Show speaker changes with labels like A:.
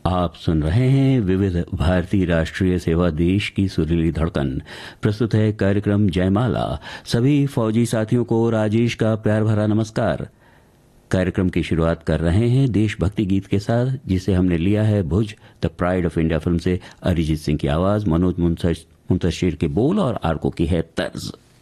A: आप सुन रहे हैं विविध भारती राष्ट्रीय सेवा, देश की सुरीली धड़कन। प्रस्तुत है कार्यक्रम जयमाला। सभी फौजी साथियों को राजेश का प्यार भरा नमस्कार। कार्यक्रम की शुरुआत कर रहे हैं देशभक्ति गीत के साथ, जिसे हमने लिया है भुज the pride of India film से। अरिजीत सिंह की आवाज, मनोज मुंतशिर के बोल और आरको की है तर्ज।